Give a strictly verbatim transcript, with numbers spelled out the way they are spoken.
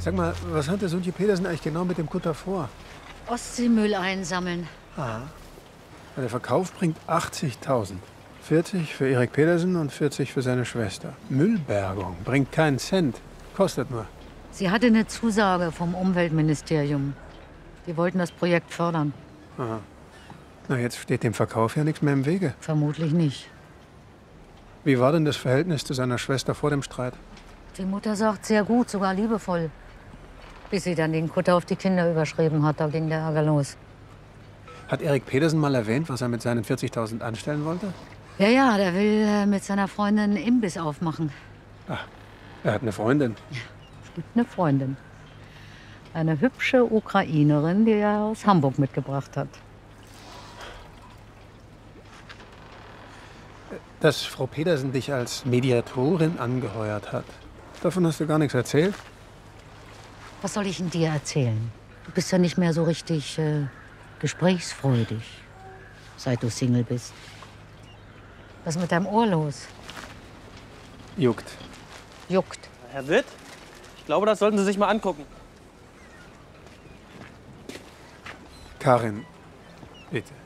Sag mal, was hat der Suntje Pedersen eigentlich genau mit dem Kutter vor? Ostseemüll einsammeln. Aha. Der Verkauf bringt achtzigtausend. vierzig für Erik Pedersen und vierzig für seine Schwester. Müllbergung bringt keinen Cent. Kostet nur. Sie hatte eine Zusage vom Umweltministerium. Die wollten das Projekt fördern. Aha. Na, jetzt steht dem Verkauf ja nichts mehr im Wege. Vermutlich nicht. Wie war denn das Verhältnis zu seiner Schwester vor dem Streit? Die Mutter sagt sehr gut, sogar liebevoll. Bis sie dann den Kutter auf die Kinder überschrieben hat, da ging der Ärger los. Hat Erik Pedersen mal erwähnt, was er mit seinen vierzigtausend anstellen wollte? Ja, ja, der will äh, mit seiner Freundin einen Imbiss aufmachen. Ach, er hat eine Freundin. Ja, es gibt eine Freundin. Eine hübsche Ukrainerin, die er aus Hamburg mitgebracht hat. Dass Frau Pedersen dich als Mediatorin angeheuert hat. Davon hast du gar nichts erzählt? Was soll ich denn dir erzählen? Du bist ja nicht mehr so richtig äh, gesprächsfreudig, seit du Single bist. Was ist mit deinem Ohr los? Juckt. Juckt. Herr Witt, ich glaube, das sollten Sie sich mal angucken. Karin, bitte.